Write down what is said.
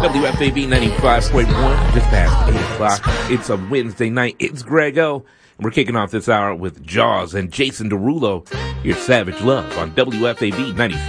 WFAB 95.1, just past 8 o'clock. It's a Wednesday night. It's Grego. And we're kicking off this hour with Jaws and Jason Derulo. Here's Savage Love on WFAB 95.